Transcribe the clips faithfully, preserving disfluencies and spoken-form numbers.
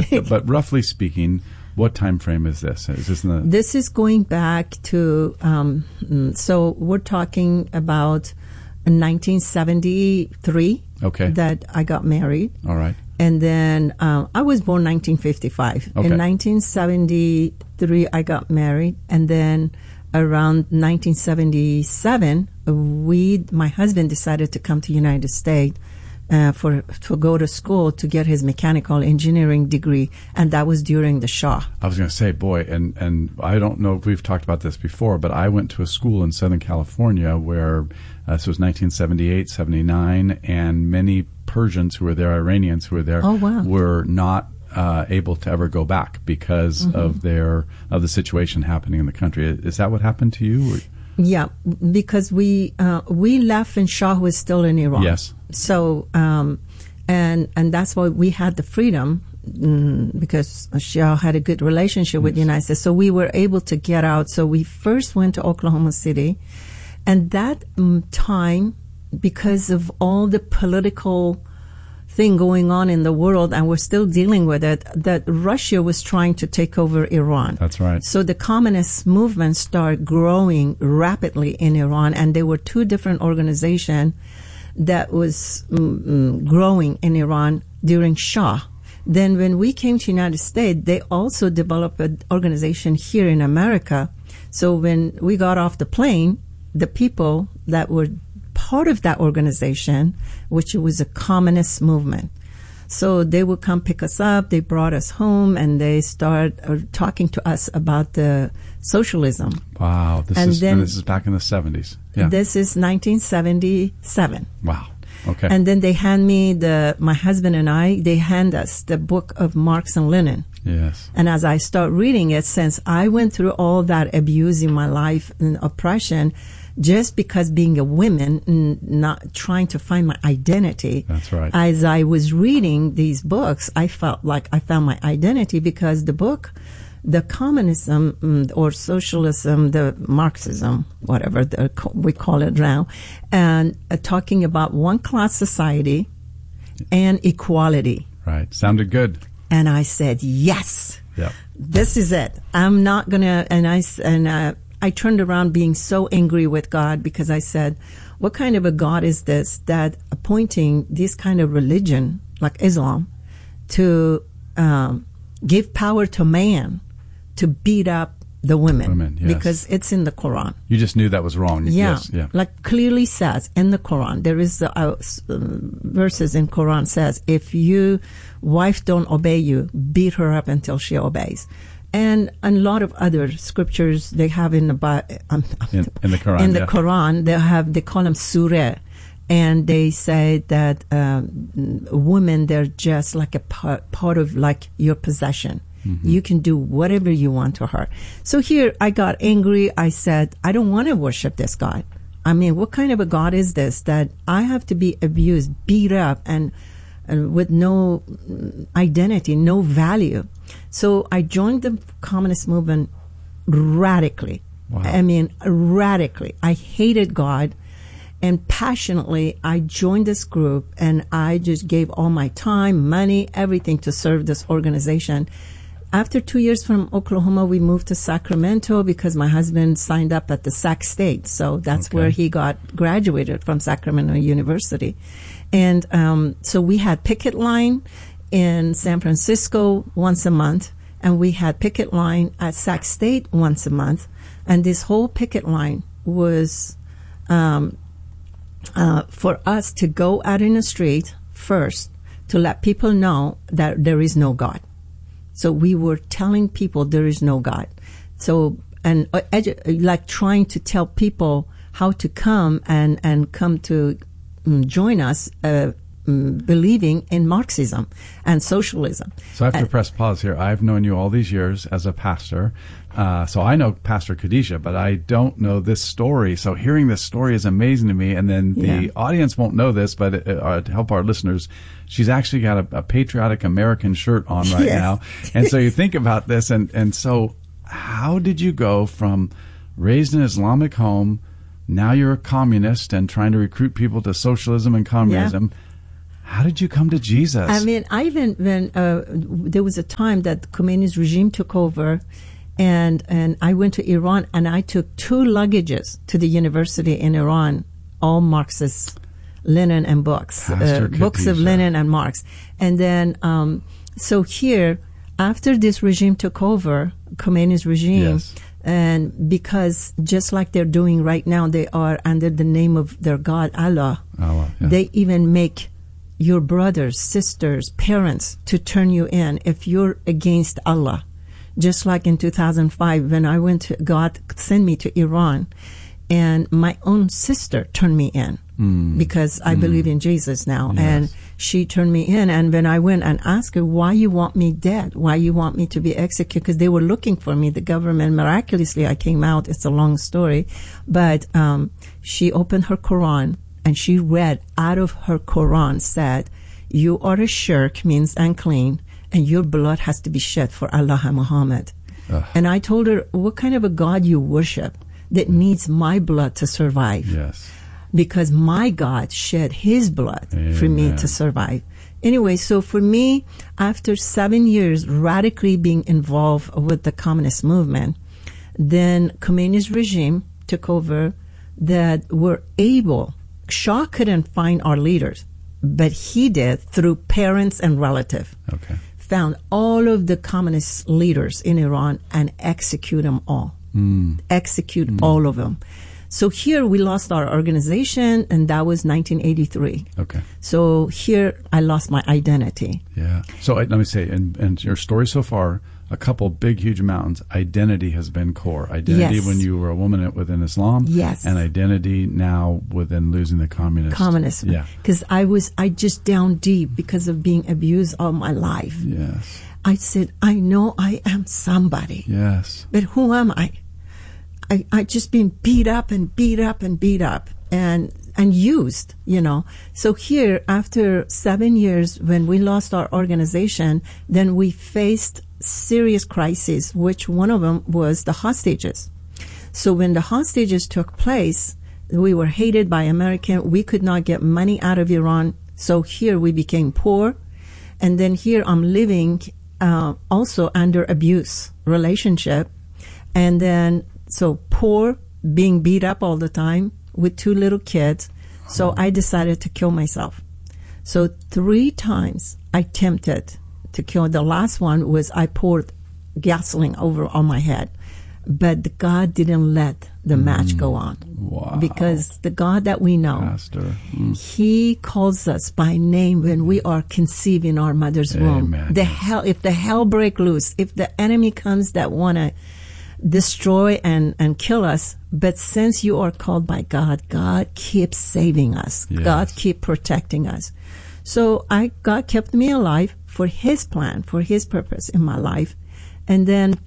but, but roughly speaking, what time frame is this? Is this in the... This is going back to, um, so we're talking about nineteen seventy-three okay. that I got married. All right. And then uh, I was born nineteen fifty-five. Okay. In nineteen seventy-three, I got married. And then around nineteen seventy-seven, we, my husband decided to come to the United States uh, for to go to school to get his mechanical engineering degree. And that was during the Shah. I was going to say, boy, and, and I don't know if we've talked about this before, but I went to a school in Southern California where uh, this was nineteen seventy-eight, seventy-nine, and many Persians who were there, Iranians who were there, oh, wow. were not uh, able to ever go back because mm-hmm. of their of the situation happening in the country. Is that what happened to you? Or? Yeah, because we uh, we left and Shah was still in Iran. Yes. So um, and and that's why we had the freedom mm, because Shah had a good relationship with yes. the United States. So we were able to get out. So we first went to Oklahoma City, and that um, time, because of all the political thing going on in the world, and we're still dealing with it, that Russia was trying to take over Iran. That's right. So the communist movement started growing rapidly in Iran, and there were two different organizations that was um, growing in Iran during Shah. Then when we came to the United States, they also developed an organization here in America. So when we got off the plane, the people that were part of that organization, which was a communist movement. So they would come pick us up, they brought us home, and they started uh, talking to us about the socialism. Wow. This and is then, and this is back in the seventies. Yeah. This is nineteen seventy-seven. Wow. Okay. And then they hand me, the my husband and I, they hand us the book of Marx and Lenin. Yes. And as I start reading it, since I went through all that abuse in my life and oppression, just because being a woman and not trying to find my identity. That's right. As I was reading these books, I felt like I found my identity because the book, the communism or socialism, the Marxism, whatever the, we call it now, and uh, talking about one class society and equality. Right. Sounded good. And I said, yes, yep. This is it. I'm not going to, and I, and uh, I turned around being so angry with God because I said, what kind of a God is this that appointing this kind of religion like Islam to um, give power to man to beat up the women? Women, yes. Because it's in the Quran. You just knew that was wrong. Yeah, yes, yeah. Like clearly says in the Quran, there is uh, uh, verses in Quran says, if your wife don't obey you, beat her up until she obeys. And a lot of other scriptures they have in the um, in, in the Quran. In the yeah. Quran, they have they call them surah, and they say that um, women they're just like a part, part of like your possession. Mm-hmm. You can do whatever you want to her. So here I got angry. I said, I don't want to worship this God. I mean, what kind of a God is this that I have to be abused, beat up, and, and with no identity, no value? So I joined the communist movement radically. Wow. I mean, radically. I hated God, and passionately I joined this group, and I just gave all my time, money, everything to serve this organization. After two years from Oklahoma, we moved to Sacramento because my husband signed up at the Sac State. So that's okay. where he got graduated from Sacramento University. And um, so we had picket line in San Francisco once a month, and we had picket line at Sac State once a month. And this whole picket line was um, uh, for us to go out in the street first to let people know that there is no God. So we were telling people there is no God. So, and uh, edu- like trying to tell people how to come and, and come to um, join us, uh, um, believing in Marxism and socialism. So I have to and, press pause here. I've known you all these years as a pastor. Uh, so I know Pastor Khadijah, but I don't know this story. So hearing this story is amazing to me. And then the yeah. audience won't know this, but uh, to help our listeners, she's actually got a, a patriotic American shirt on right yes. now. And so you think about this. And, and so how did you go from raised in an Islamic home, now you're a communist and trying to recruit people to socialism and communism? Yeah. How did you come to Jesus? I mean, I even when uh, there was a time that Khomeini's regime took over, and and I went to Iran, and I took two luggages to the university in Iran, all Marxist, Lenin and books, uh, books of Lenin and Marx, and then um, so here after this regime took over, Khomeini's regime. Yes. And because just like they're doing right now, they are under the name of their God, Allah. Allah yeah. They even make your brothers, sisters, parents to turn you in if you're against Allah. Just like in two thousand five, when I went to, God sent me to Iran, and my own sister turned me in mm. because I mm. believe in Jesus now. Yes. And she turned me in, and when I went and asked her, why you want me dead? Why you want me to be executed? Because they were looking for me, the government. Miraculously, I came out. It's a long story. But um, she opened her Quran, and she read out of her Quran, said, you are a shirk, means unclean, and your blood has to be shed for Allah and Muhammad. Ugh. And I told her, what kind of a God you worship that needs my blood to survive? Yes. Because my God shed his blood Amen. For me to survive. Anyway, so for me, after seven years radically being involved with the communist movement, then Khomeini's regime took over that were able, Shah couldn't find our leaders, but he did through parents and relatives. Okay. Found all of the communist leaders in Iran and execute them all. Mm. Execute mm. all of them. So here we lost our organization, and that was nineteen eighty-three. Okay. So here I lost my identity. Yeah. So let me say, and, and your story so far, a couple big, huge mountains. Identity has been core. Identity yes. when you were a woman within Islam. Yes. And identity now within losing the communist. Communism. Yeah. Because I was, I just down deep because of being abused all my life. Yes. I said, I know I am somebody. Yes. But who am I? I, I just been beat up and beat up and beat up and and used, you know. So here, after seven years, when we lost our organization, then we faced serious crises, which one of them was the hostages. So when the hostages took place, we were hated by American. We could not get money out of Iran. So here we became poor. And then here I'm living uh, also under abuse relationship. And then so poor, being beat up all the time with two little kids. So I decided to kill myself. So three times I attempted to kill. The last one was I poured gasoline over on my head. But God didn't let the mm. match go on. Wow. Because the God that we know, Pastor. Mm. He calls us by name when we are conceived in our mother's Amen. womb. The hell, if the hell break loose, if the enemy comes that want to destroy and, and kill us, but since you are called by God, God keeps saving us. Yes. God keep protecting us. So I, God kept me alive for His plan, for His purpose in my life. And then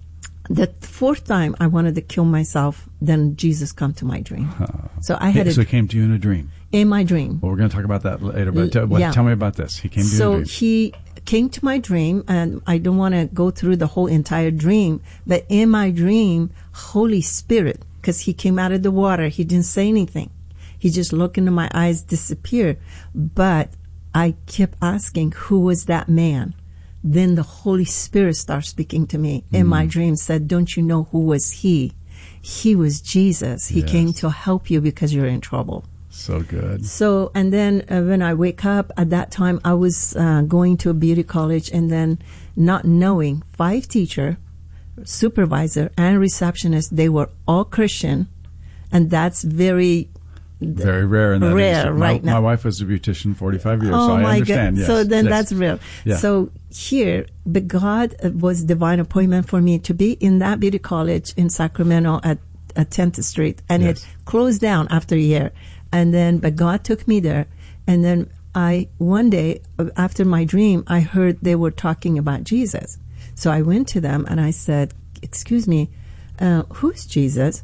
the fourth time I wanted to kill myself, then Jesus come to my dream. Uh, so I had so a, he came to you in a dream. In my dream. Well, we're going to talk about that later, but tell, yeah. tell me about this. He came to you so in a dream. So he came to my dream, and I don't want to go through the whole entire dream, but in my dream, Holy Spirit, because he came out of the water, he didn't say anything. He just looked into my eyes, disappeared. But I kept asking, who was that man? Then the Holy Spirit started speaking to me in mm. my dream, said, don't you know who was he? He was Jesus. He yes. came to help you because you're in trouble. So good. So, and then uh, when I wake up, at that time I was uh, going to a beauty college, and then not knowing, five teacher, supervisor, and receptionist, they were all Christian, and that's very... Very rare in that rare industry. right my, now. my wife was a beautician forty-five years, oh so I my understand. God. Yes. So then yes. that's real. Yeah. So here, but God was divine appointment for me to be in that beauty college in Sacramento at, at tenth Street, and yes. it closed down after a year. And then, but God took me there, and then I one day after my dream, I heard they were talking about Jesus. So I went to them and I said, "Excuse me, uh, who's Jesus?"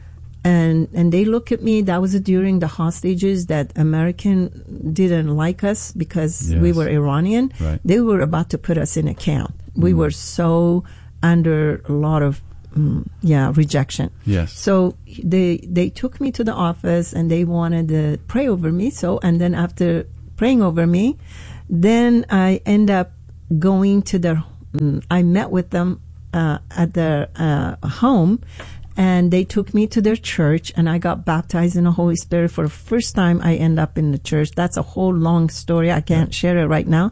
And and they look at me. That was during the hostages that American didn't like us because yes. we were Iranian. Right. They were about to put us in a camp. Mm. We were so under a lot of mm, yeah rejection. Yes. So they they took me to the office and they wanted to pray over me. So and then after praying over me. Then I end up going to their, um, I met with them uh, at their uh, home, and they took me to their church, and I got baptized in the Holy Spirit for the first time. I end up in the church. That's a whole long story. I can't share it right now.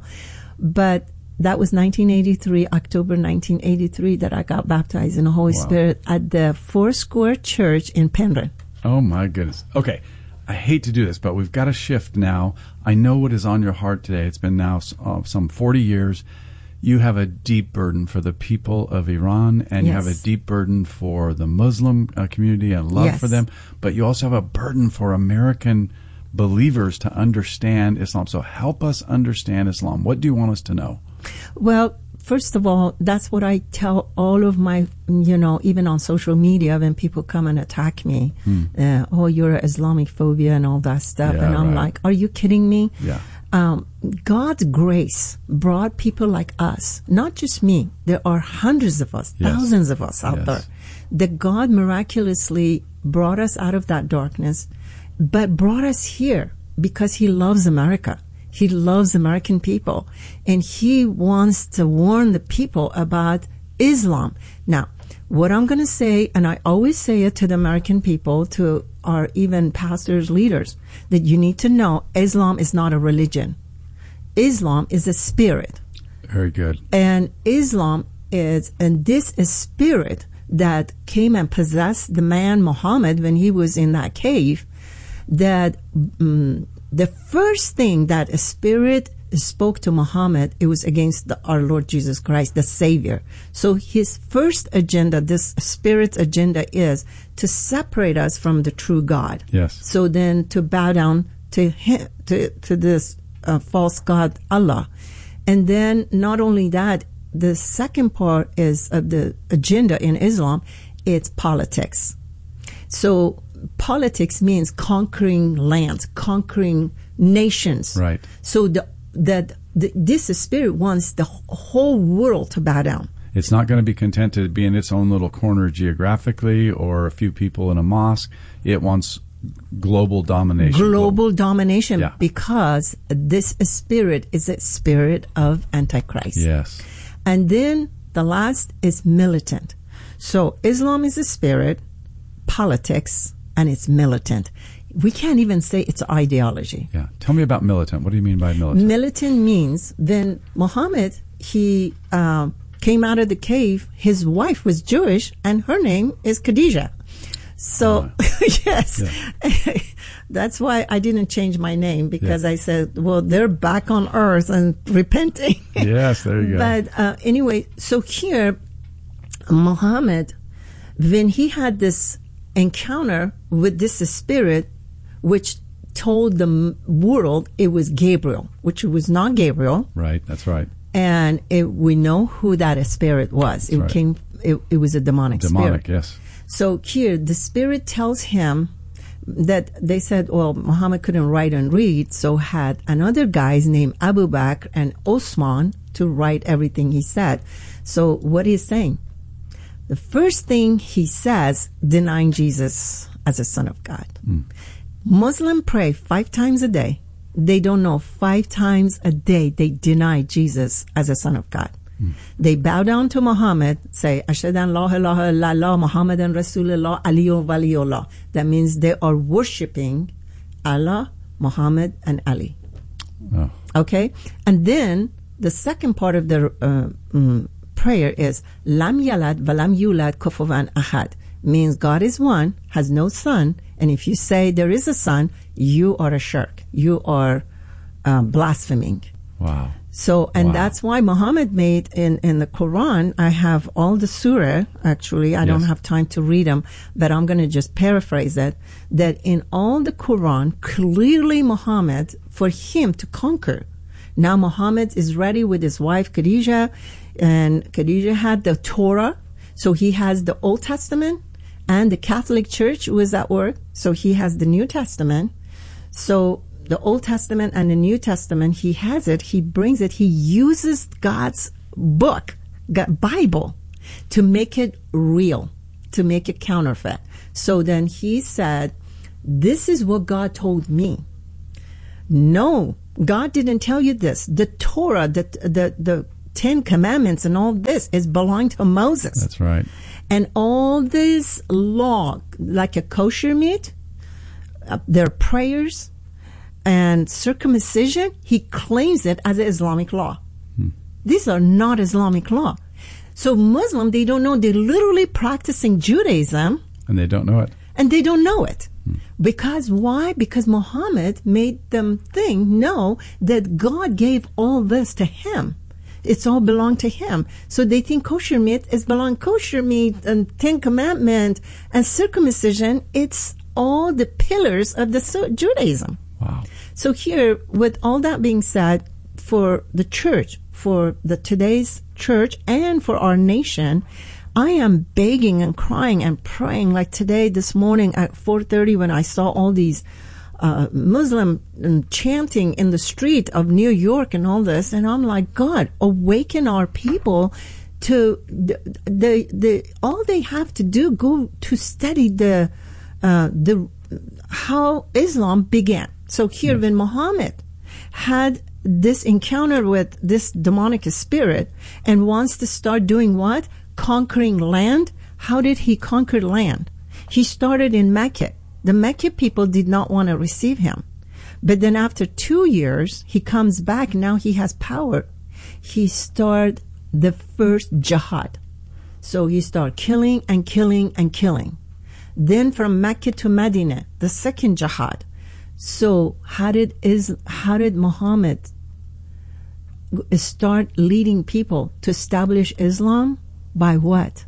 But that was nineteen eighty-three, October nineteen eighty-three, that I got baptized in the Holy wow. Spirit at the Foursquare Church in Penryn. Oh, my goodness. Okay. I hate to do this, but we've got to shift now. I know what is on your heart today. It's been now uh, some forty years. You have a deep burden for the people of Iran, and yes. you have a deep burden for the Muslim uh, community and love yes. for them. But you also have a burden for American believers to understand Islam. So help us understand Islam. What do you want us to know? Well, first of all, that's what I tell all of my, you know, even on social media when people come and attack me. Hmm. Uh, oh, you're Islamic phobia and all that stuff. Yeah, and I'm right. like, are you kidding me? Yeah. Um, God's grace brought people like us, not just me. There are hundreds of us, yes. thousands of us out yes. there, that God miraculously brought us out of that darkness, but brought us here because He loves America. He loves American people, and He wants to warn the people about Islam. Now, what I'm going to say, and I always say it to the American people, to our even pastors, leaders, that you need to know Islam is not a religion. Islam is a spirit. Very good. And Islam is, and this is spirit that came and possessed the man Muhammad when he was in that cave, that um, the first thing that a spirit spoke to Muhammad, it was against the, our Lord Jesus Christ, the Savior. So his first agenda, this spirit's agenda, is to separate us from the true God. Yes. So then to bow down to him, to, to this uh, false God, Allah. And then not only that, the second part is of the agenda in Islam, it's politics. So politics means conquering lands, conquering nations. Right. So the that the, this spirit wants the whole world to bow down. It's not going to be content to be in its own little corner geographically or a few people in a mosque. It wants global domination. Global domination, yeah. because this spirit is a spirit of Antichrist. Yes. And then the last is militant. So Islam is a spirit, politics, and it's militant. We can't even say it's ideology. Yeah. Tell me about militant. What do you mean by militant? Militant means when Muhammad, he uh, came out of the cave, his wife was Jewish, and her name is Khadijah. So, uh, yes, yeah. That's why I didn't change my name, because yeah. I said, well, they're back on earth and repenting. Yes, there you go. But uh, anyway, so here, Muhammad, when he had this encounter with this spirit, which told the world it was Gabriel, which was not Gabriel. Right, that's right. And it, we know who that spirit was. That's it right. came. It, it was a demonic, demonic spirit. Yes. So here, the spirit tells him that they said, well, Muhammad couldn't write and read, so had another guys named Abu Bakr and Osman to write everything he said. So what he's saying, the first thing he says, denying Jesus as a son of God. Mm. Muslim pray five times a day. They don't know five times a day they deny Jesus as a son of God. Mm. They bow down to Muhammad, say, Ashhadu an la ilaha illallah Muhammadan Rasulullah Aliyu Waliyullah. That means they are worshiping Allah, Muhammad, and Ali. Oh. Okay? And then the second part of the uh, um, prayer is Lam Yalad Valam Yulad Kufuwan Ahad. Means God is one, has no son, and if you say there is a son, you are a shirk. You are um, blaspheming. Wow. So, and wow. that's why Muhammad made in, in the Quran, I have all the surah, actually, I yes. don't have time to read them, but I'm going to just paraphrase it, that in all the Quran, clearly Muhammad, for him to conquer. Now Muhammad is ready with his wife Khadijah, and Khadijah had the Torah, so he has the Old Testament, and the Catholic Church was at work, so he has the New Testament. So the Old Testament and the New Testament, he has it, he brings it, he uses God's book, God, Bible, to make it real, to make it counterfeit. So then he said, this is what God told me. No God didn't tell you this. The Torah, the, the, the Ten Commandments and all this is belong to Moses. That's right. And all this law, like a kosher meat, uh, their prayers and circumcision, he claims it as an Islamic law. Hmm. These are not Islamic law. So Muslim, they don't know. They're literally practicing Judaism. And they don't know it. And they don't know it. Hmm. Because why? Because Muhammad made them think, no, that God gave all this to him. It's all belong to him. So they think kosher meat is belong kosher meat and Ten Commandment and circumcision. It's all the pillars of the Judaism. Wow. So here, with all that being said, for the church, for the today's church and for our nation, I am begging and crying and praying like today, this morning at four thirty when I saw all these Uh, Muslim um, chanting in the street of New York and all this, and I'm like, God, awaken our people to the the, the all they have to do go to study the uh, the how Islam began. So here, yes. when Muhammad had this encounter with this demonic spirit and wants to start doing what? Conquering land. How did he conquer land? He started in Mecca. The Mecca people did not want to receive him. But then after two years, he comes back. Now he has power. He started the first jihad. So he started killing and killing and killing. Then from Mecca to Medina, the second jihad. So how did is how did Muhammad start leading people to establish Islam? By what?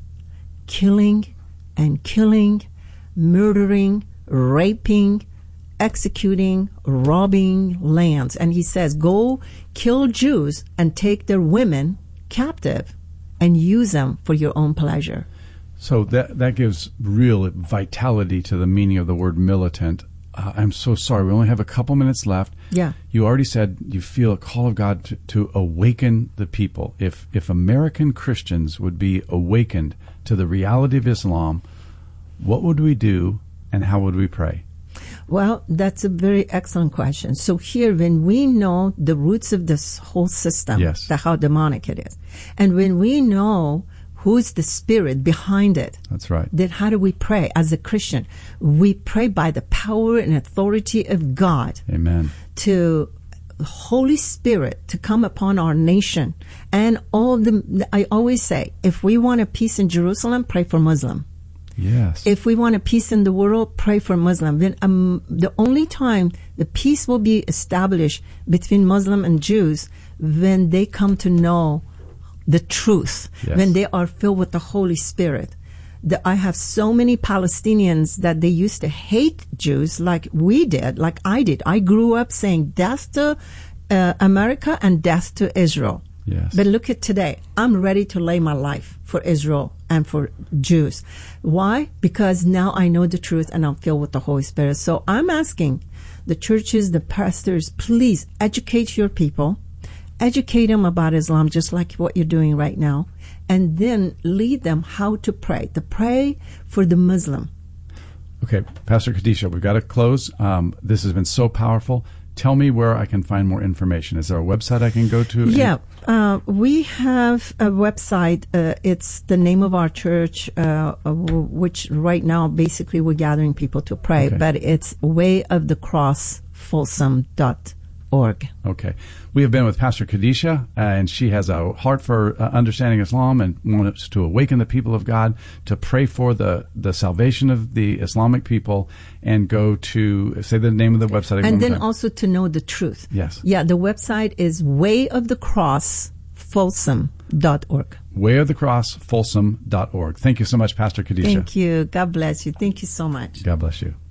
Killing and killing, murdering, raping, executing, robbing lands. And he says, go kill Jews and take their women captive and use them for your own pleasure. So that that gives real vitality to the meaning of the word militant. Uh, I'm so sorry. We only have a couple minutes left. Yeah. You already said you feel a call of God to, to awaken the people. If if American Christians would be awakened to the reality of Islam, what would we do? And how would we pray? Well, that's a very excellent question. So here, when we know the roots of this whole system, yes. the, how demonic it is, and when we know who's the spirit behind it, that's right. Then how do we pray as a Christian? We pray by the power and authority of God. Amen. To Holy Spirit to come upon our nation. And all the, I always say, if we want a peace in Jerusalem, pray for Muslim. Yes. If we want a peace in the world, pray for Muslim. Then, um, the only time the peace will be established between Muslim and Jews when they come to know the truth, yes. when they are filled with the Holy Spirit. The, I have so many Palestinians that they used to hate Jews like we did, like I did. I grew up saying death to uh, America and death to Israel. Yes. But look at today. I'm ready to lay my life for Israel and for Jews. Why? Because now I know the truth and I'm filled with the Holy Spirit. So I'm asking the churches, the pastors, please educate your people. Educate them about Islam just like what you're doing right now. And then lead them how to pray. To pray for the Muslim. Okay, Pastor Kadisha, we've got to close. Um, this has been so powerful. Tell me where I can find more information. Is there a website I can go to? Yeah, uh, we have a website. Uh, it's the name of our church, uh, which right now basically we're gathering people to pray, okay. But it's way of the cross folsom dot org. Okay. We have been with Pastor Kadisha, uh, and she has a heart for uh, understanding Islam and wants to awaken the people of God, to pray for the, the salvation of the Islamic people, and go to, say the name of the website. And then also to know the truth. Yes. Yeah, the website is way of the cross folsom dot org. way of the cross folsom dot org. Thank you so much, Pastor Kadisha. Thank you. God bless you. Thank you so much. God bless you.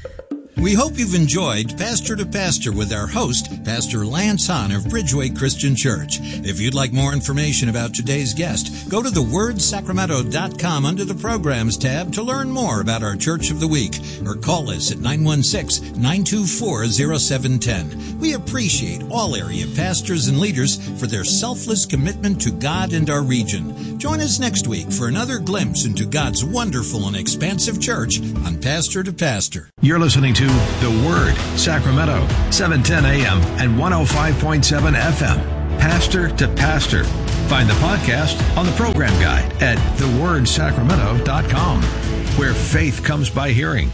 We hope you've enjoyed Pastor to Pastor with our host, Pastor Lance Hahn of Bridgeway Christian Church. If you'd like more information about today's guest, go to the word sacramento dot com under the Programs tab to learn more about our Church of the Week, or call us at nine one six, nine two four, zero seven one zero. We appreciate all area pastors and leaders for their selfless commitment to God and our region. Join us next week for another glimpse into God's wonderful and expansive church on Pastor to Pastor. You're listening to The Word, Sacramento, seven ten a.m. and one oh five point seven F M. Pastor to Pastor. Find the podcast on the program guide at the word sacramento dot com, where faith comes by hearing.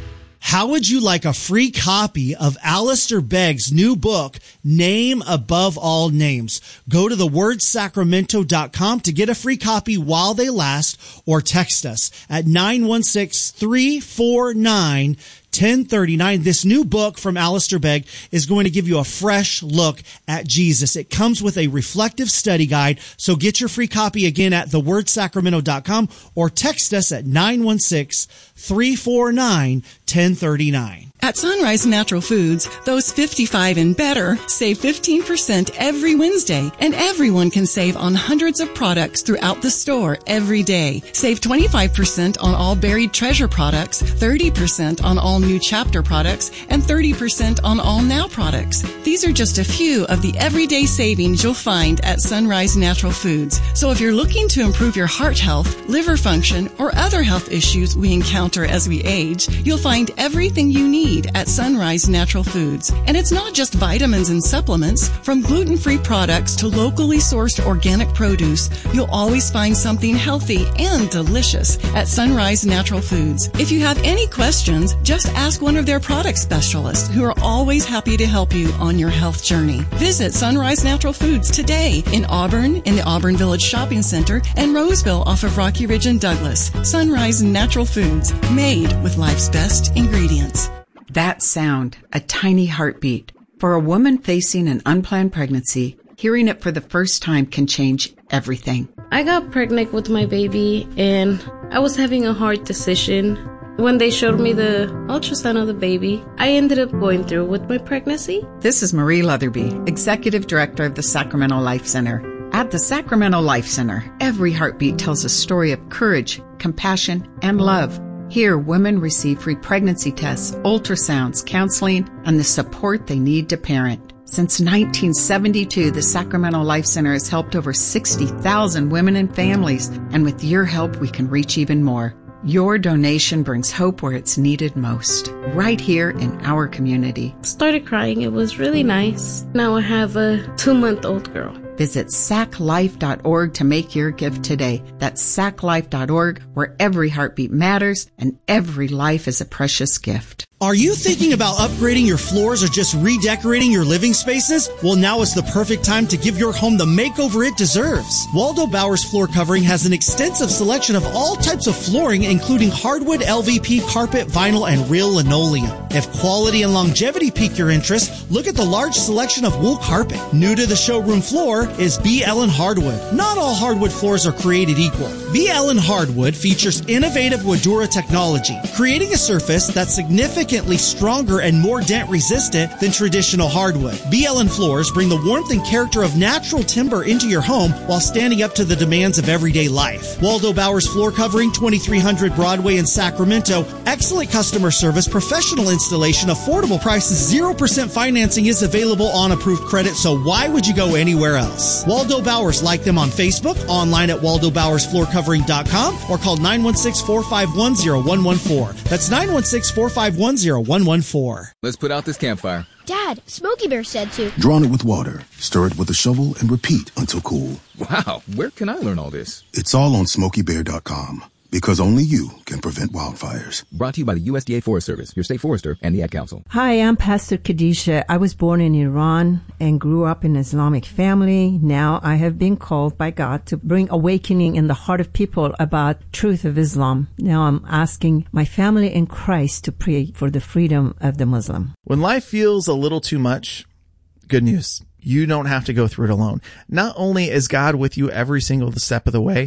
How would you like a free copy of Alistair Begg's new book, Name Above All Names? Go to the word sacramento dot com to get a free copy while they last, or text us at nine one six, three four nine, ten thirty-nine. This new book from Alistair Begg is going to give you a fresh look at Jesus. It comes with a reflective study guide, so get your free copy again at the word sacramento dot com or text us at nine one six, three four nine, ten thirty-nine. At Sunrise Natural Foods, those fifty-five and better save fifteen percent every Wednesday, and everyone can save on hundreds of products throughout the store every day. Save twenty-five percent on all Buried Treasure products, thirty percent on all New Chapter products, and thirty percent on all Now products. These are just a few of the everyday savings you'll find at Sunrise Natural Foods. So if you're looking to improve your heart health, liver function, or other health issues we encounter as we age, you'll find everything you need at Sunrise Natural Foods. And it's not just vitamins and supplements. From gluten-free products to locally sourced organic produce, you'll always find something healthy and delicious at Sunrise Natural Foods. If you have any questions, just ask one of their product specialists, who are always happy to help you on your health journey. Visit Sunrise Natural Foods today in Auburn, in the Auburn Village Shopping Center, and Roseville off of Rocky Ridge and Douglas. Sunrise Natural Foods, made with life's best ingredients. That sound, a tiny heartbeat. For a woman facing an unplanned pregnancy, hearing it for the first time can change everything. I got pregnant with my baby, and I was having a hard decision. When they showed me the ultrasound of the baby, I ended up going through with my pregnancy. This is Marie Leatherby, Executive Director of the Sacramento Life Center. At the Sacramento Life Center, every heartbeat tells a story of courage, compassion, and love. Here, women receive free pregnancy tests, ultrasounds, counseling, and the support they need to parent. Since nineteen seventy-two, the Sacramento Life Center has helped over sixty thousand women and families, and with your help, we can reach even more. Your donation brings hope where it's needed most, right here in our community. Started crying. It was really nice. Now I have a two-month-old girl. Visit sac life dot org to make your gift today. That's sac life dot org, where every heartbeat matters and every life is a precious gift. Are you thinking about upgrading your floors or just redecorating your living spaces? Well, now is the perfect time to give your home the makeover it deserves. Waldo Bowers Floor Covering has an extensive selection of all types of flooring, including hardwood, L V P, carpet, vinyl, and real linoleum. If quality and longevity pique your interest, look at the large selection of wool carpet. New to the showroom floor is B. Ellen Hardwood. Not all hardwood floors are created equal. B. Ellen Hardwood features innovative Woodura technology, creating a surface that's significantly stronger and more dent resistant than traditional hardwood. B. Ellen floors bring the warmth and character of natural timber into your home while standing up to the demands of everyday life. Waldo Bowers Floor Covering, twenty-three hundred Broadway in Sacramento. Excellent customer service, professional installation, affordable prices, zero percent financing is available on approved credit, so why would you go anywhere else? Waldo Bowers, like them on Facebook, online at waldo bowers floor covering dot com, or call nine one six, four five one, zero one one four. That's nine one six, four five one, zero one one four. Let's put out this campfire. Dad, Smokey Bear said to. Drawn it with water, stir it with a shovel, and repeat until cool. Wow, where can I learn all this? It's all on smokey bear dot com. Because only you can prevent wildfires. Brought to you by the U S D A Forest Service, your state forester, and the Ad Council. Hi, I'm Pastor Khadijah. I was born in Iran and grew up in an Islamic family. Now I have been called by God to bring awakening in the heart of people about truth of Islam. Now I'm asking my family in Christ to pray for the freedom of the Muslim. When life feels a little too much, good news. You don't have to go through it alone. Not only is God with you every single step of the way,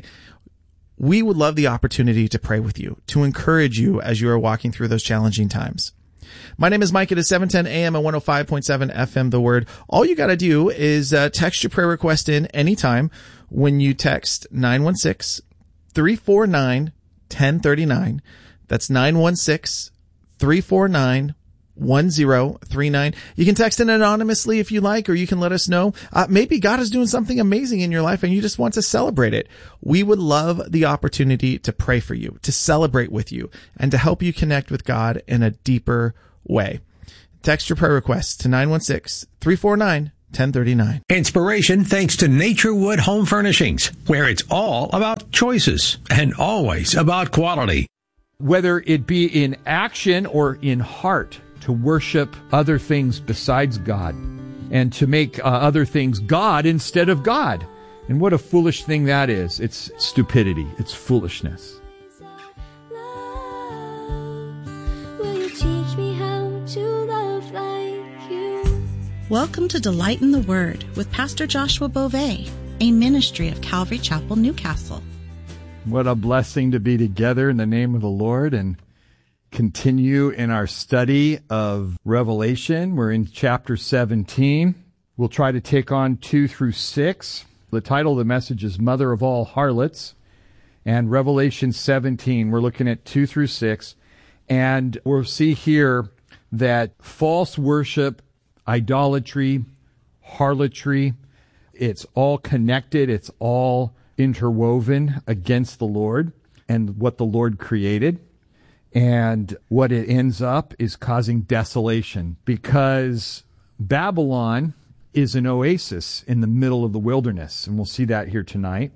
we would love the opportunity to pray with you, to encourage you as you are walking through those challenging times. My name is Mike. It is seven ten a.m. and one oh five point seven F M, The Word. All you got to do is uh, text your prayer request in anytime when you text nine one six, three four nine, one oh three nine. That's nine one six, three four nine, one zero three nine. You can text in anonymously if you like, or you can let us know. Uh, maybe God is doing something amazing in your life and you just want to celebrate it. We would love the opportunity to pray for you, to celebrate with you, and to help you connect with God in a deeper way. Text your prayer requests to nine one six, three four nine, one zero three nine. Inspiration thanks to Naturewood Home Furnishings, where it's all about choices and always about quality. Whether it be in action or in heart, to worship other things besides God and to make uh, other things God instead of God. And what a foolish thing that is. It's stupidity. It's foolishness. Welcome to Delight in the Word with Pastor Joshua Beauvais, a ministry of Calvary Chapel, Newcastle. What a blessing to be together in the name of the Lord and continue in our study of Revelation. We're in chapter seventeen. We'll try to take on two through six. The title of the message is Mother of All Harlots. And Revelation seventeen, we're looking at two through six. And we'll see here that false worship, idolatry, harlotry, it's all connected. It's all interwoven against the Lord and what the Lord created. And what it ends up is causing desolation because Babylon is an oasis in the middle of the wilderness. And we'll see that here tonight.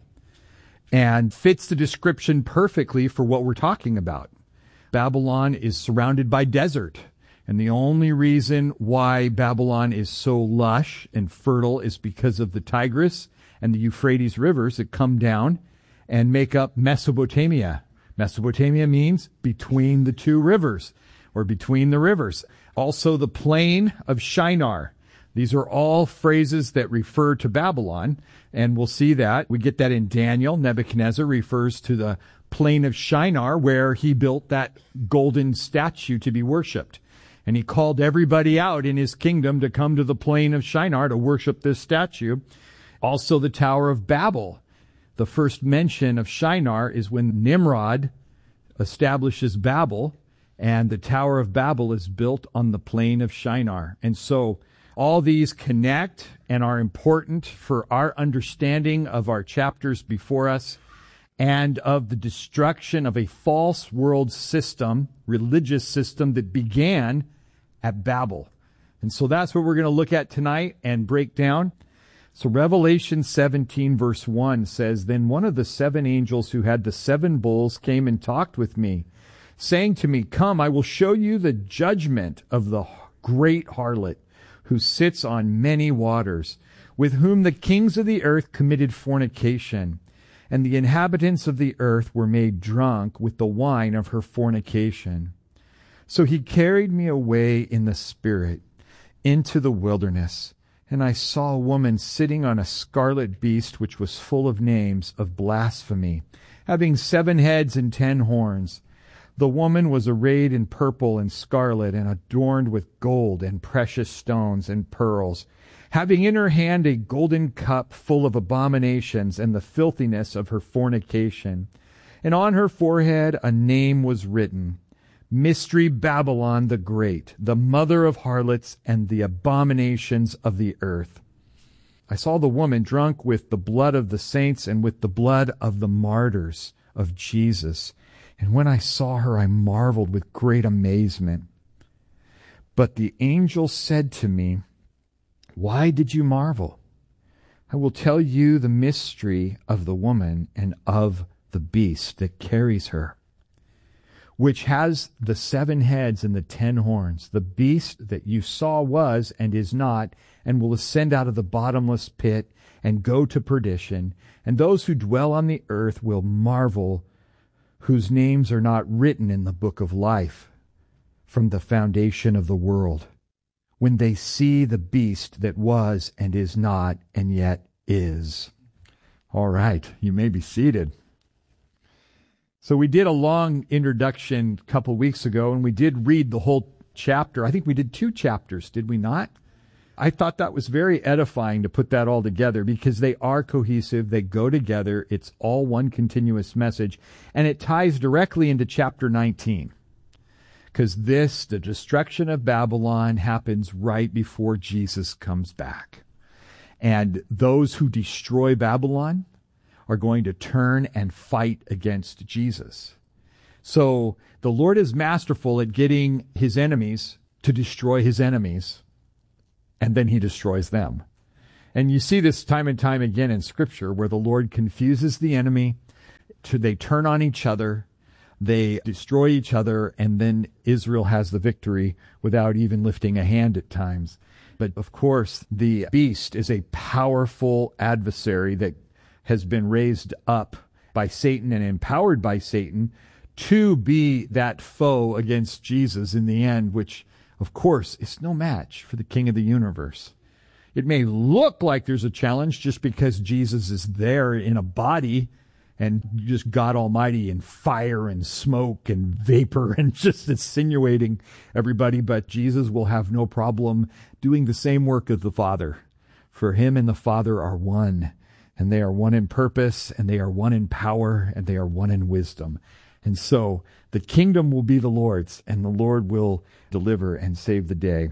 And fits the description perfectly for what we're talking about. Babylon is surrounded by desert. And the only reason why Babylon is so lush and fertile is because of the Tigris and the Euphrates rivers that come down and make up Mesopotamia. Mesopotamia means between the two rivers, or between the rivers. Also the plain of Shinar. These are all phrases that refer to Babylon, and we'll see that. We get that in Daniel. Nebuchadnezzar refers to the plain of Shinar, where he built that golden statue to be worshipped. And he called everybody out in his kingdom to come to the plain of Shinar to worship this statue. Also the Tower of Babel. The first mention of Shinar is when Nimrod establishes Babel, and the Tower of Babel is built on the plain of Shinar. And so all these connect and are important for our understanding of our chapters before us and of the destruction of a false world system, religious system that began at Babel. And so that's what we're going to look at tonight and break down. So Revelation seventeen verse one says, Then one of the seven angels who had the seven bowls came and talked with me, saying to me, Come, I will show you the judgment of the great harlot, who sits on many waters, with whom the kings of the earth committed fornication, and the inhabitants of the earth were made drunk with the wine of her fornication. So he carried me away in the spirit into the wilderness, and I saw a woman sitting on a scarlet beast which was full of names of blasphemy, having seven heads and ten horns. The woman was arrayed in purple and scarlet and adorned with gold and precious stones and pearls, having in her hand a golden cup full of abominations and the filthiness of her fornication. And on her forehead a name was written, Mystery Babylon the Great, the mother of harlots and the abominations of the earth. I saw the woman drunk with the blood of the saints and with the blood of the martyrs of Jesus. And when I saw her, I marveled with great amazement. But the angel said to me, Why did you marvel? I will tell you the mystery of the woman and of the beast that carries her, which has the seven heads and the ten horns. The beast that you saw was and is not, and will ascend out of the bottomless pit and go to perdition. And those who dwell on the earth will marvel, whose names are not written in the book of life from the foundation of the world, when they see the beast that was and is not and yet is. All right, you may be seated. So we did a long introduction a couple weeks ago, and we did read the whole chapter. I think we did two chapters, did we not? I thought that was very edifying to put that all together because they are cohesive. They go together. It's all one continuous message, and it ties directly into chapter nineteen. because this, the destruction of Babylon, happens right before Jesus comes back. And those who destroy Babylon are going to turn and fight against Jesus. So the Lord is masterful at getting his enemies to destroy his enemies, and then he destroys them. And you see this time and time again in Scripture, where the Lord confuses the enemy, to, they turn on each other, they destroy each other, and then Israel has the victory without even lifting a hand at times. But of course, the beast is a powerful adversary that has been raised up by Satan and empowered by Satan to be that foe against Jesus in the end, which, of course, is no match for the King of the universe. It may look like there's a challenge just because Jesus is there in a body and just God Almighty in fire and smoke and vapor and just insinuating everybody, but Jesus will have no problem doing the same work as the Father. For him and the Father are one, and they are one in purpose, and they are one in power, and they are one in wisdom. And so the kingdom will be the Lord's, and the Lord will deliver and save the day.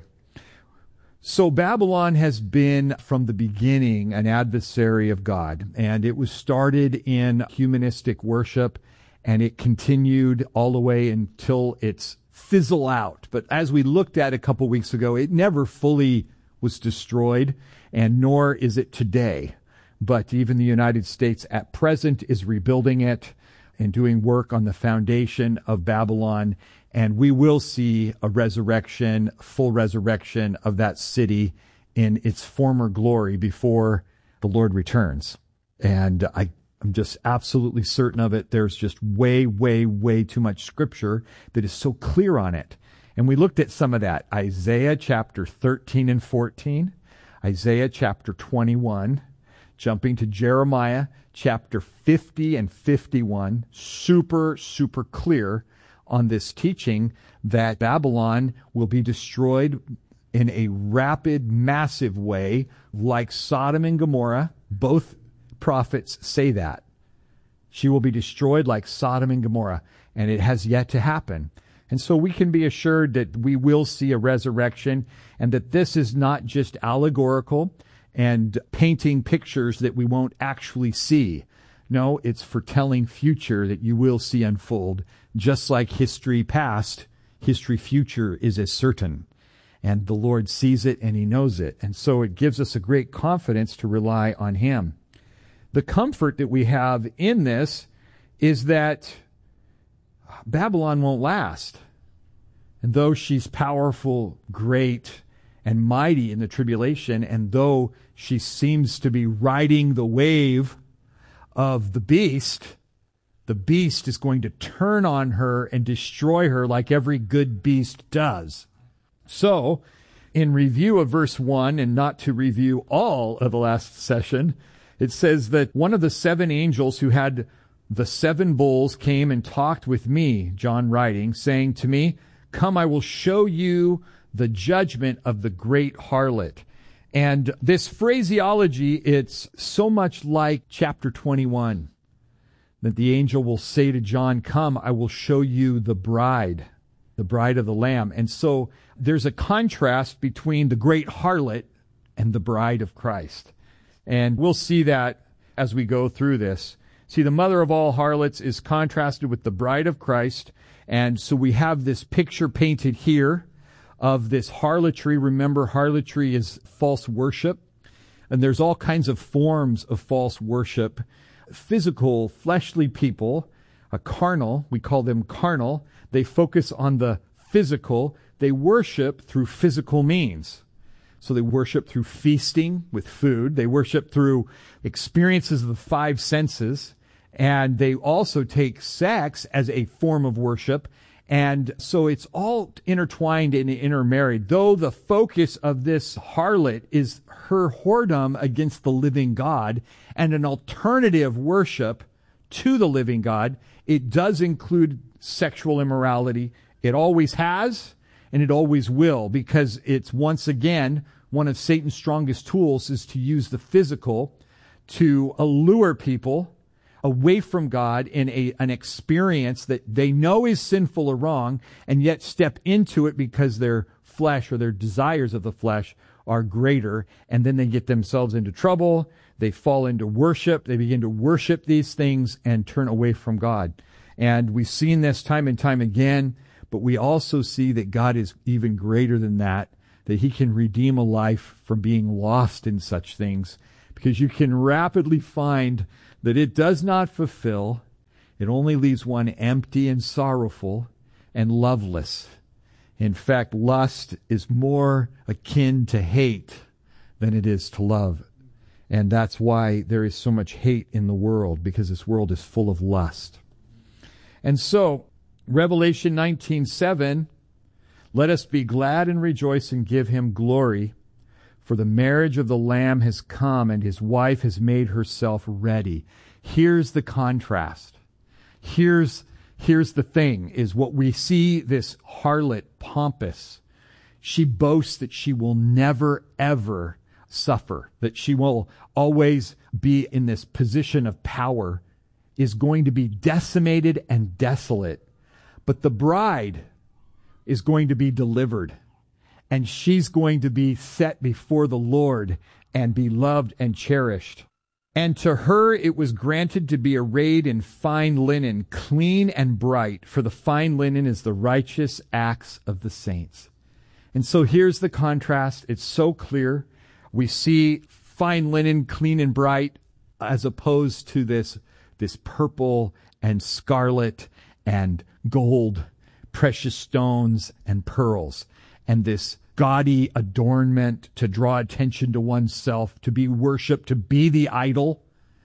So Babylon has been from the beginning an adversary of God, and it was started in humanistic worship, and it continued all the way until it's fizzle out. But as we looked at a couple weeks ago, it never fully was destroyed, and nor is it today. But even the United States at present is rebuilding it and doing work on the foundation of Babylon. And we will see a resurrection, full resurrection of that city in its former glory before the Lord returns. And I, I'm just absolutely certain of it. There's just way, way, way too much scripture that is so clear on it. And we looked at some of that. Isaiah chapter thirteen and fourteen, Isaiah chapter twenty-one, jumping to Jeremiah chapter fifty and fifty-one, super, super clear on this teaching that Babylon will be destroyed in a rapid, massive way, like Sodom and Gomorrah. Both prophets say that. She will be destroyed like Sodom and Gomorrah, and it has yet to happen. And so we can be assured that we will see a resurrection, and that this is not just allegorical and painting pictures that we won't actually see. No, it's foretelling future that you will see unfold. Just like history past, history future is as certain. And the Lord sees it and he knows it. And so it gives us a great confidence to rely on him. The comfort that we have in this is that Babylon won't last. And though she's powerful, great, and mighty in the tribulation, and though she seems to be riding the wave of the beast, the beast is going to turn on her and destroy her like every good beast does. So, in review of verse one, and not to review all of the last session, it says that one of the seven angels who had the seven bowls came and talked with me, John writing, saying to me, "Come, I will show you the judgment of the great harlot." And this phraseology, it's so much like chapter twenty-one, that the angel will say to John, "Come, I will show you the bride, the bride of the Lamb." And so there's a contrast between the great harlot and the bride of Christ. And we'll see that as we go through this. See, the mother of all harlots is contrasted with the bride of Christ. And so we have this picture painted here of this harlotry. Remember, harlotry is false worship. And there's all kinds of forms of false worship. Physical, fleshly people, a carnal, we call them carnal. They focus on the physical. They worship through physical means. So they worship through feasting with food. They worship through experiences of the five senses. And they also take sex as a form of worship. And so it's all intertwined and intermarried. Though the focus of this harlot is her whoredom against the living God and an alternative worship to the living God, it does include sexual immorality. It always has, and it always will, because it's, once again, one of Satan's strongest tools is to use the physical to allure people away from God in a, an experience that they know is sinful or wrong, and yet step into it because their flesh or their desires of the flesh are greater, and then they get themselves into trouble. They fall into worship. They begin to worship these things and turn away from God. And we've seen this time and time again, but we also see that God is even greater than that, that he can redeem a life from being lost in such things, because you can rapidly find that it does not fulfill. It only leaves one empty and sorrowful and loveless. In fact, lust is more akin to hate than it is to love. And that's why there is so much hate in the world, because this world is full of lust. And so, Revelation nineteen seven, let us be glad and rejoice and give him glory, for the marriage of the Lamb has come, and his wife has made herself ready. Here's the contrast. Here's, here's the thing, is what we see this harlot, pompous. She boasts that she will never, ever suffer, that she will always be in this position of power, is going to be decimated and desolate. But the bride is going to be delivered. And she's going to be set before the Lord and be loved and cherished. And to her it was granted to be arrayed in fine linen, clean and bright, for the fine linen is the righteous acts of the saints. And so here's the contrast. It's so clear. We see fine linen, clean and bright, as opposed to this, this purple and scarlet and gold, precious stones and pearls, and this gaudy adornment to draw attention to oneself, to be worshipped, to be the idol,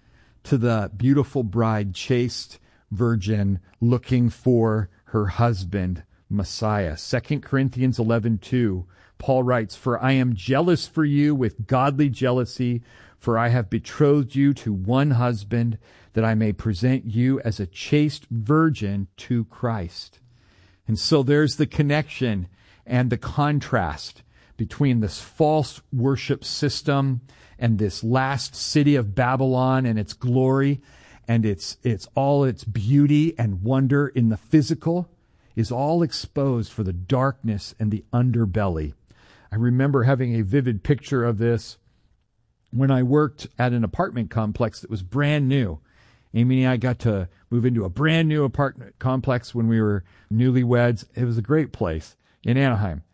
to the beautiful bride, chaste virgin, looking for her husband, Messiah. Second Corinthians eleven two, Paul writes, "For I am jealous for you with godly jealousy, for I have betrothed you to one husband, that I may present you as a chaste virgin to Christ." And so there's the connection and the contrast between this false worship system and this last city of Babylon and its glory and its its all its beauty and wonder in the physical is all exposed for the darkness and the underbelly. I remember having a vivid picture of this when I worked at an apartment complex that was brand new. Amy and I got to move into a brand new apartment complex when we were newlyweds. It was a great place in Anaheim.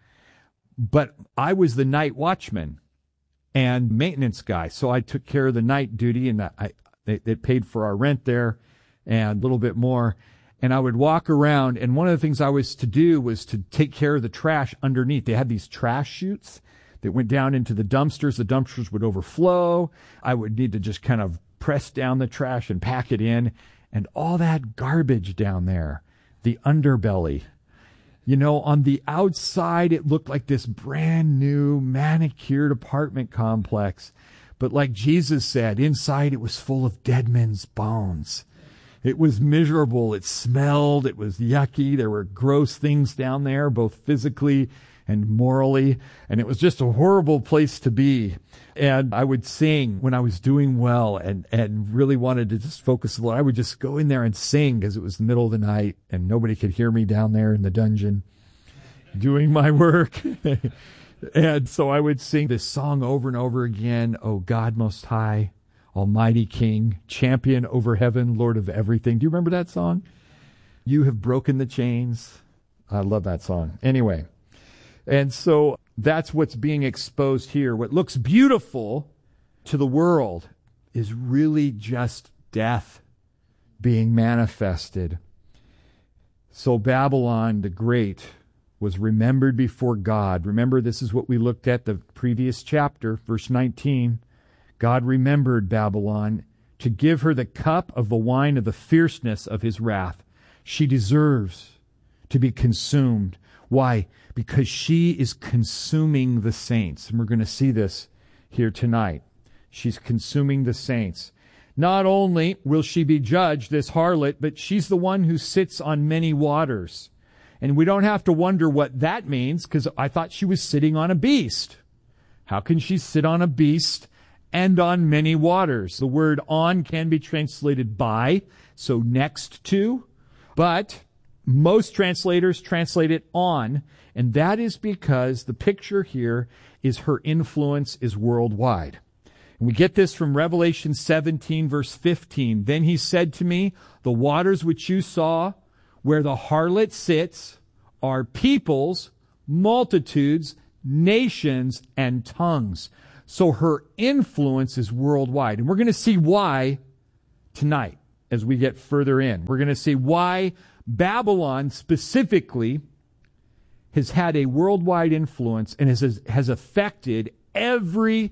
But I was the night watchman and maintenance guy, so I took care of the night duty, and I they, they paid for our rent there and a little bit more. And I would walk around, and one of the things I was to do was to take care of the trash underneath. They had these trash chutes that went down into the dumpsters. The dumpsters would overflow. I would need to just kind of press down the trash and pack it in, and all that garbage down there, the underbelly. You know, on the outside, it looked like this brand new manicured apartment complex. But like Jesus said, inside it was full of dead men's bones. It was miserable. It smelled. It was yucky. There were gross things down there, both physically and morally. And it was just a horrible place to be. And I would sing when I was doing well and, and really wanted to just focus a lot. I would just go in there and sing because it was the middle of the night and nobody could hear me down there in the dungeon doing my work. And so I would sing this song over and over again. "O God Most High, Almighty King, champion over heaven, Lord of everything." Do you remember that song? "You have broken the chains." I love that song. Anyway, and so that's what's being exposed here. What looks beautiful to the world is really just death being manifested. So Babylon the Great was remembered before God. Remember, this is what we looked at the previous chapter, verse nineteen. God remembered Babylon to give her the cup of the wine of the fierceness of his wrath. She deserves to be consumed. Why? Because she is consuming the saints. And we're going to see this here tonight. She's consuming the saints. Not only will she be judged, this harlot, but she's the one who sits on many waters. And we don't have to wonder what that means, because I thought she was sitting on a beast. How can she sit on a beast and on many waters. The word on can be translated by, so next to, but most translators translate it on, and that is because the picture here is her influence is worldwide. And we get this from Revelation seventeen, verse fifteen. Then he said to me, the waters which you saw, where the harlot sits, are peoples, multitudes, nations, and tongues. So her influence is worldwide. And we're going to see why tonight as we get further in. We're going to see why Babylon specifically has had a worldwide influence and has, has affected every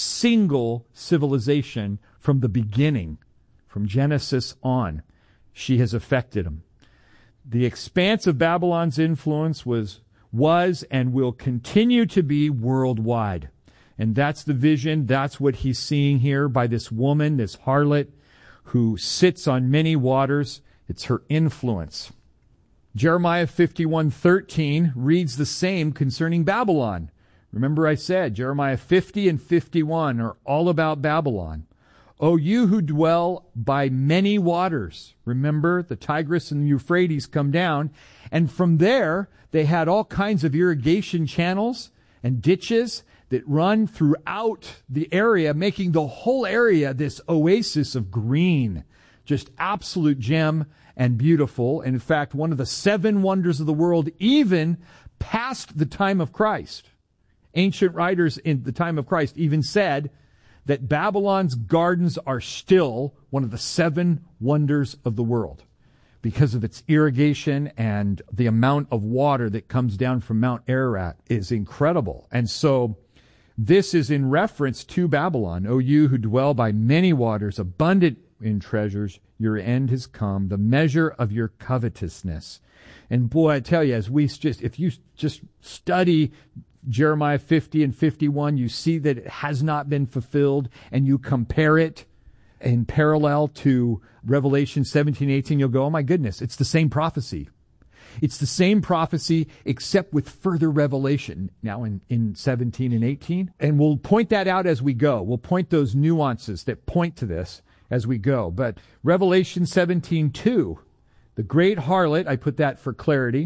single civilization from the beginning, from Genesis on. She has affected them. The expanse of Babylon's influence was, was and will continue to be worldwide. And that's the vision. That's what he's seeing here by this woman, this harlot, who sits on many waters. It's her influence. Jeremiah fifty-one thirteen reads the same concerning Babylon. Remember I said Jeremiah fifty and fifty-one are all about Babylon. O you who dwell by many waters. Remember, the Tigris and the Euphrates come down, and from there they had all kinds of irrigation channels and ditches that run throughout the area, making the whole area this oasis of green. Just absolute gem and beautiful. And in fact, one of the seven wonders of the world, even past the time of Christ. Ancient writers in the time of Christ even said that Babylon's gardens are still one of the seven wonders of the world because of its irrigation, and the amount of water that comes down from Mount Ararat is incredible. And so this is in reference to Babylon. O you who dwell by many waters, abundant in treasures, your end has come, the measure of your covetousness. And boy, I tell you, as we just, if you just study Jeremiah fifty and fifty-one, you see that it has not been fulfilled, and you compare it in parallel to Revelation seventeen, eighteen, you'll go, oh my goodness, it's the same prophecy. It's the same prophecy, except with further revelation now in, in seventeen and eighteen. And we'll point that out as we go. We'll point those nuances that point to this as we go. But Revelation seventeen two, the great harlot, I put that for clarity,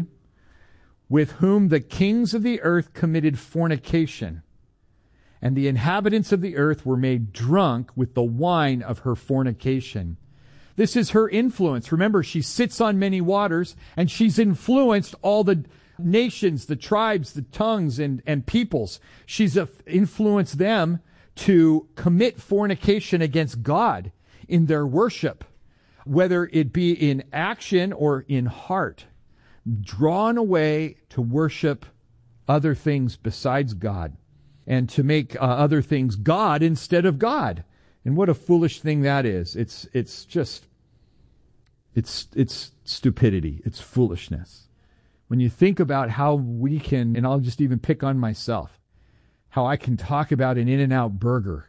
with whom the kings of the earth committed fornication, and the inhabitants of the earth were made drunk with the wine of her fornication. This is her influence. Remember, she sits on many waters, and she's influenced all the nations, the tribes, the tongues, and, and peoples. She's influenced them to commit fornication against God in their worship, whether it be in action or in heart, drawn away to worship other things besides God, and to make uh, other things God instead of God. And what a foolish thing that is. It's it's just, it's it's stupidity. It's foolishness. When you think about how we can, and I'll just even pick on myself, how I can talk about an In-N-Out burger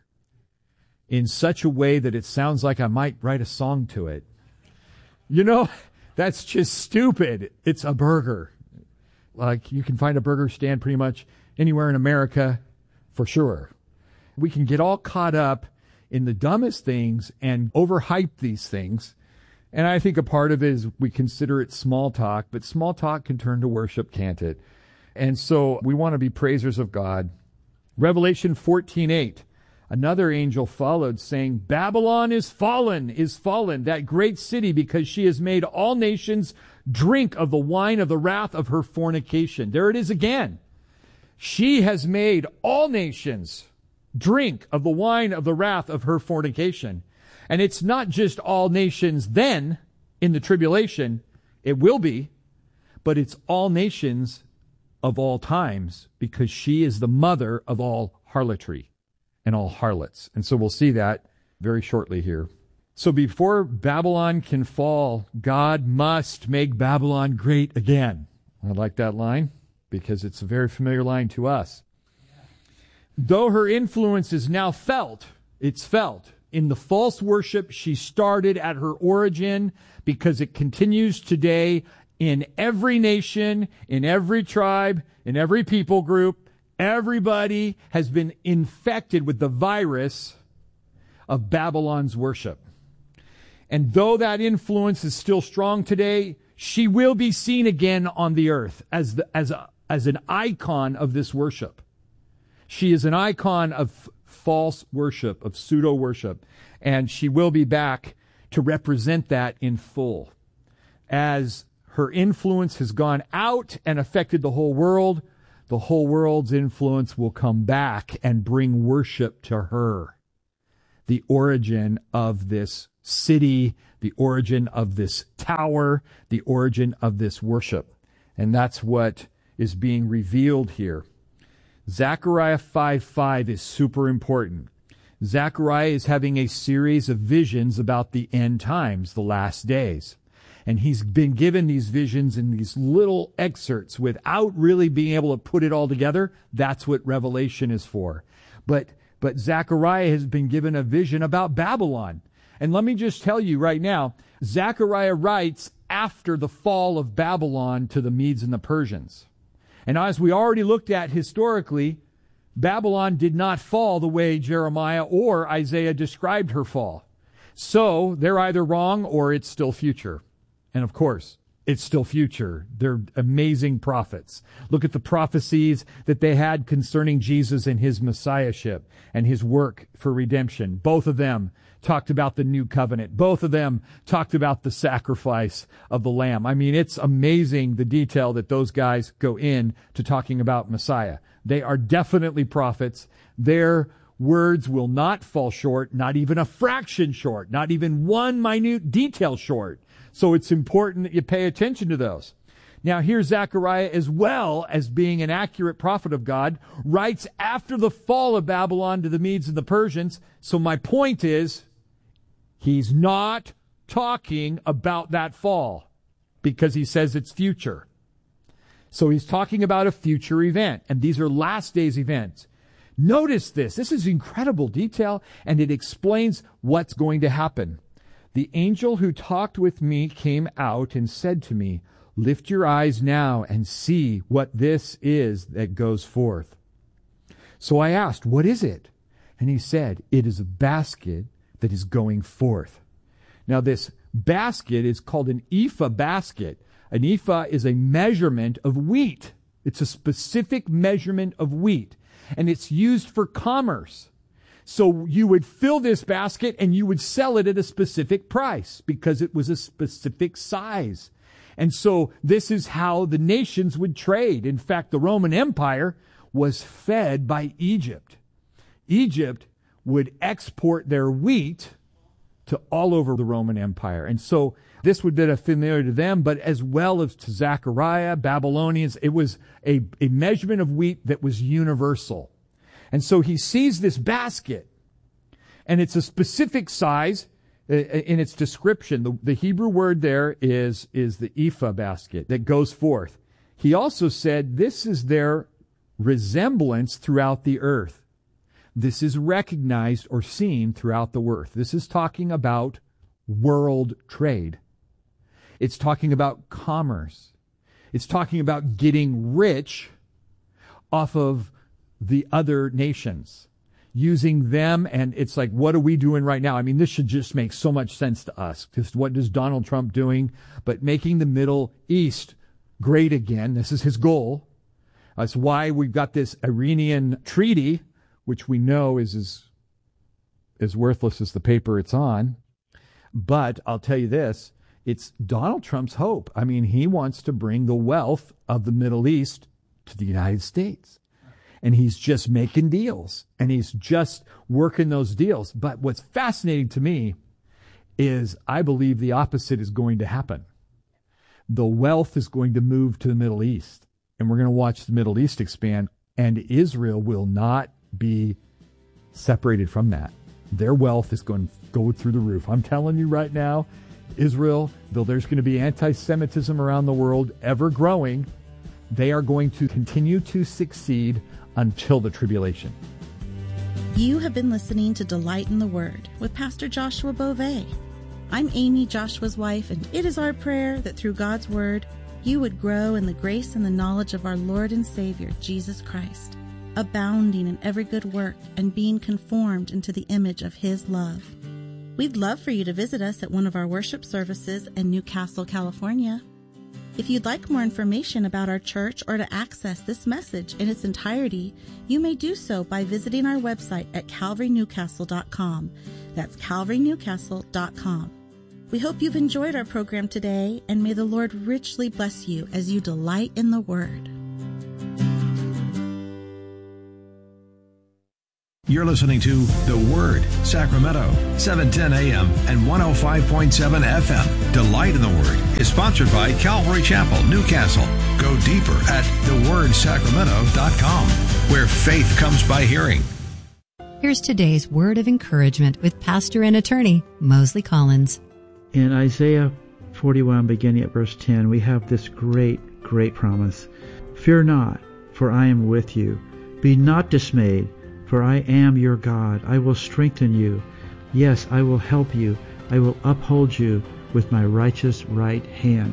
in such a way that it sounds like I might write a song to it. You know, that's just stupid. It's a burger. Like, you can find a burger stand pretty much anywhere in America, for sure. We can get all caught up in the dumbest things and overhype these things. And I think a part of it is we consider it small talk, but small talk can turn to worship, can't it? And so we want to be praisers of God. Revelation fourteen eight. Another angel followed, saying, Babylon is fallen, is fallen, that great city, because she has made all nations drink of the wine of the wrath of her fornication. There it is again. She has made all nations drink of the wine of the wrath of her fornication. And it's not just all nations then in the tribulation. It will be, but it's all nations of all times, because she is the mother of all harlotry and all harlots. And so we'll see that very shortly here. So before Babylon can fall, God must make Babylon great again. I like that line because it's a very familiar line to us. Though her influence is now felt, it's felt in the false worship she started at her origin, because it continues today in every nation, in every tribe, in every people group. Everybody has been infected with the virus of Babylon's worship. And though that influence is still strong today, she will be seen again on the earth as the, as a, as an icon of this worship. She is an icon of false worship, of pseudo worship, and she will be back to represent that in full. As her influence has gone out and affected the whole world, the whole world's influence will come back and bring worship to her. The origin of this city, the origin of this tower, the origin of this worship. And that's what is being revealed here. Zechariah five five is super important. Zechariah is having a series of visions about the end times, the last days. And he's been given these visions in these little excerpts without really being able to put it all together. That's what Revelation is for. But, but Zechariah has been given a vision about Babylon. And let me just tell you right now, Zechariah writes after the fall of Babylon to the Medes and the Persians. And as we already looked at historically, Babylon did not fall the way Jeremiah or Isaiah described her fall. So they're either wrong or it's still future. And of course, it's still future. They're amazing prophets. Look at the prophecies that they had concerning Jesus and his messiahship and his work for redemption. Both of them talked about the new covenant. Both of them talked about the sacrifice of the lamb. I mean, it's amazing the detail that those guys go in to talking about Messiah. They are definitely prophets. Their words will not fall short, not even a fraction short, not even one minute detail short. So it's important that you pay attention to those. Now here Zechariah, as well as being an accurate prophet of God, writes after the fall of Babylon to the Medes and the Persians. So my point is, he's not talking about that fall because he says it's future. So he's talking about a future event, and these are last days events. Notice this. This is incredible detail, and it explains what's going to happen. The angel who talked with me came out and said to me, "Lift your eyes now and see what this is that goes forth." So I asked, "What is it?" And he said, "It is a basket that is going forth." Now this basket is called an ephah basket. An ephah is a measurement of wheat. It's a specific measurement of wheat, and it's used for commerce. So you would fill this basket and you would sell it at a specific price because it was a specific size. And so this is how the nations would trade. In fact, the Roman Empire was fed by Egypt. Egypt would export their wheat to all over the Roman Empire. And so this would be familiar to them, but as well as to Zechariah, Babylonians, it was a, a measurement of wheat that was universal. And so he sees this basket, and it's a specific size in its description. The, the Hebrew word there is, is the ephah basket that goes forth. He also said this is their resemblance throughout the earth. This is recognized or seen throughout the earth. This is talking about world trade. It's talking about commerce. It's talking about getting rich off of the other nations, using them. And it's like, what are we doing right now? I mean, this should just make so much sense to us. Just what is Donald Trump doing? But making the Middle East great again. This is his goal. That's why we've got this Iranian treaty, which we know is as, as worthless as the paper it's on. But I'll tell you this, it's Donald Trump's hope. I mean, he wants to bring the wealth of the Middle East to the United States. And he's just making deals. And he's just working those deals. But what's fascinating to me is I believe the opposite is going to happen. The wealth is going to move to the Middle East. And we're going to watch the Middle East expand. And Israel will not be separated from that. Their wealth is going to go through the roof. I'm telling you right now, Israel, though there's going to be anti-Semitism around the world ever growing, they are going to continue to succeed until the tribulation. You have been listening to Delight in the Word with Pastor Joshua Beauvais. I'm Amy, Joshua's wife, and it is our prayer that through God's Word, you would grow in the grace and the knowledge of our Lord and Savior, Jesus Christ. abounding in every good work and being conformed into the image of His love. We'd love for you to visit us at one of our worship services in Newcastle, California. If you'd like more information about our church or to access this message in its entirety, you may do so by visiting our website at calvary newcastle dot com. That's calvary newcastle dot com. We hope you've enjoyed our program today, and may the Lord richly bless you as you delight in the Word. You're listening to The Word, Sacramento, seven ten a.m. and one oh five point seven F M. Delight in the Word is sponsored by Calvary Chapel, Newcastle. Go deeper at the word sacramento dot com, where faith comes by hearing. Here's today's word of encouragement with pastor and attorney Mosley Collins. In Isaiah forty-one, beginning at verse ten, we have this great, great promise. Fear not, for I am with you. Be not dismayed, for I am your God. I will strengthen you. Yes, I will help you. I will uphold you with my righteous right hand.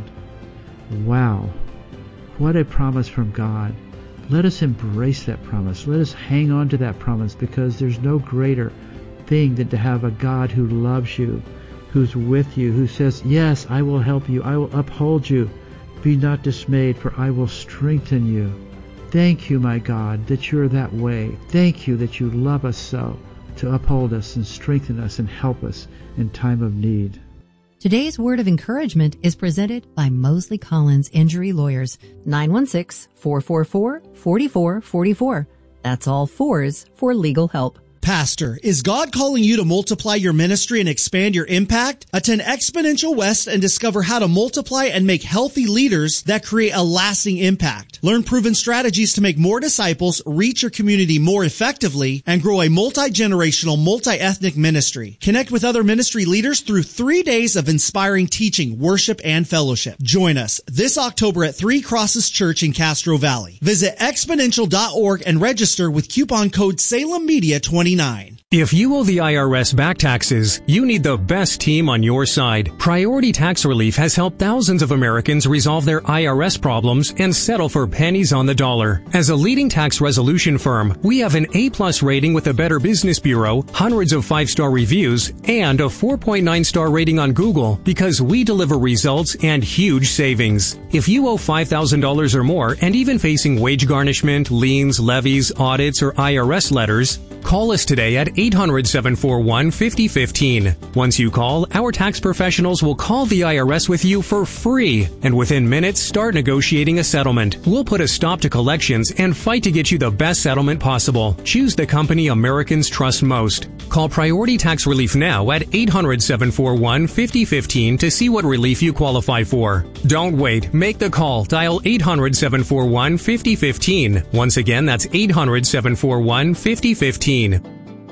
Wow. What a promise from God. Let us embrace that promise. Let us hang on to that promise, because there's no greater thing than to have a God who loves you, who's with you, who says, yes, I will help you. I will uphold you. Be not dismayed, for I will strengthen you. Thank you, my God, that you're that way. Thank you that you love us so, to uphold us and strengthen us and help us in time of need. Today's word of encouragement is presented by Mosley Collins Injury Lawyers, nine one six, four four four, four four four four. That's all fours for legal help. Pastor, is God calling you to multiply your ministry and expand your impact? Attend Exponential West and discover how to multiply and make healthy leaders that create a lasting impact. Learn proven strategies to make more disciples, reach your community more effectively, and grow a multi-generational, multi-ethnic ministry. Connect with other ministry leaders through three days of inspiring teaching, worship, and fellowship. Join us this October at Three Crosses Church in Castro Valley. Visit exponential dot org and register with coupon code Salem Media twenty-nine. If you owe the I R S back taxes, you need the best team on your side. Priority Tax Relief has helped thousands of Americans resolve their I R S problems and settle for pennies on the dollar. As a leading tax resolution firm, we have an A-plus rating with the Better Business Bureau, hundreds of five-star reviews, and a four point nine star rating on Google because we deliver results and huge savings. If you owe five thousand dollars or more and even facing wage garnishment, liens, levies, audits, or I R S letters, call us today at eight hundred, seven four one, five oh one five. Once you call, our tax professionals will call the I R S with you for free, and within minutes start negotiating a settlement. We'll put a stop to collections and fight to get you the best settlement possible. Choose the company Americans trust most. Call Priority Tax Relief now at eight hundred, seven four one, five oh one five to see what relief you qualify for. Don't wait. Make the call. Dial eight hundred, seven four one, five oh one five. Once again, that's eight hundred, seven four one, five oh one five.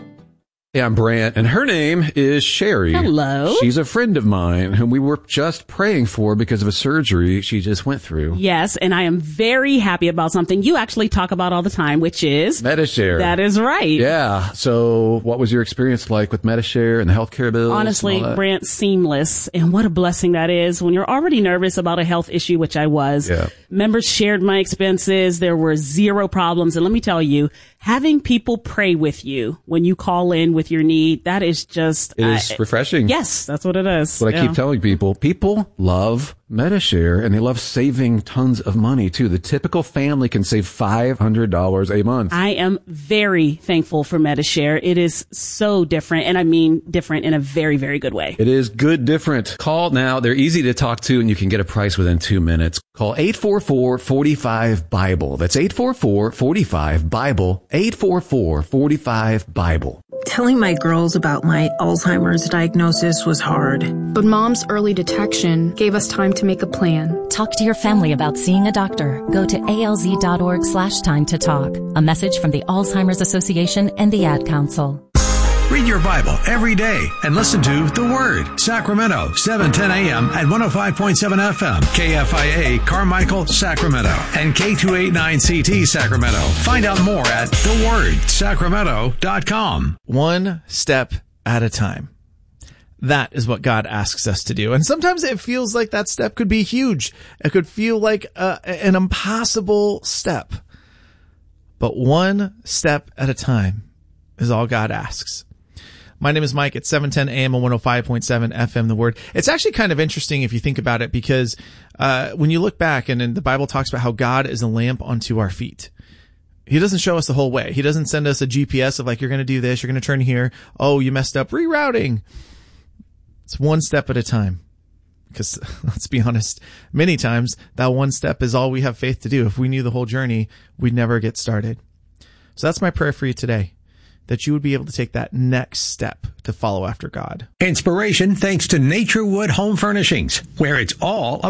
Hey, I'm Brant, and her name is Sherry. Hello. She's a friend of mine whom we were just praying for because of a surgery she just went through. Yes, and I am very happy about something you actually talk about all the time, which is Medi-Share. That is right. Yeah. So what was your experience like with Medi-Share and the healthcare bills? Honestly, Brant, seamless. And what a blessing that is when you're already nervous about a health issue, which I was. Yeah. Members shared my expenses. There were zero problems. And let me tell you, having people pray with you when you call in with your need, that is just... It is uh, refreshing. Yes, that's what it is. That's what yeah. I keep telling people. People love Medi-Share, and they love saving tons of money, too. The typical family can save five hundred dollars a month. I am very thankful for Medi-Share. It is so different, and I mean different in a very, very good way. It is good different. Call now. They're easy to talk to, and you can get a price within two minutes. Call eight four four, four five, BIBLE. That's eight four four, four five, BIBLE. eight four four, four five, BIBLE. Telling my girls about my Alzheimer's diagnosis was hard. But Mom's early detection gave us time to make a plan. Talk to your family about seeing a doctor. Go to alz.org slash time to talk. A message from the Alzheimer's Association and the Ad Council. Read your Bible every day and listen to The Word, Sacramento, seven ten a.m. and one oh five point seven F M, K F I A, Carmichael, Sacramento, and K two eighty-nine C T, Sacramento. Find out more at the word sacramento dot com. One step at a time. That is what God asks us to do. And sometimes it feels like that step could be huge. It could feel like a, an impossible step. but one step at a time is all God asks. My name is Mike at seven ten A M and one oh five point seven F M, The Word. It's actually kind of interesting if you think about it, because uh when you look back and, and the Bible talks about how God is a lamp unto our feet. He doesn't show us the whole way. He doesn't send us a G P S of like, you're going to do this, you're going to turn here. Oh, you messed up. Rerouting. It's one step at a time. Because let's be honest, many times that one step is all we have faith to do. If we knew the whole journey, we'd never get started. So that's my prayer for you today, that you would be able to take that next step to follow after God. Inspiration thanks to Naturewood Home Furnishings, where it's all about